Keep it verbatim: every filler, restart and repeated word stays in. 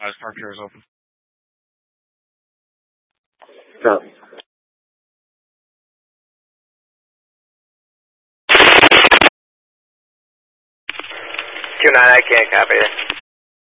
Eyes park here is open. No. Two nine, I can't copy it.